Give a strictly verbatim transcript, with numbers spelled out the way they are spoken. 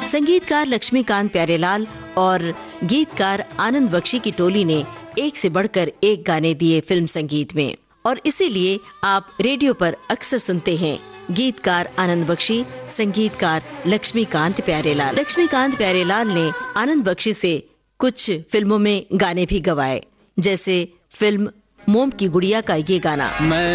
संगीतकार लक्ष्मीकांत प्यारेलाल और गीतकार आनंद बख्शी की टोली ने एक से बढ़कर एक गाने दिए फिल्म संगीत में, और इसीलिए आप रेडियो पर अक्सर सुनते हैं गीतकार आनंद बख्शी, संगीतकार लक्ष्मीकांत प्यारेलाल। लक्ष्मीकांत प्यारेलाल ने आनंद बख्शी से कुछ फिल्मों में गाने भी गवाए, जैसे फिल्म मोम की गुड़िया का ये गाना। मैं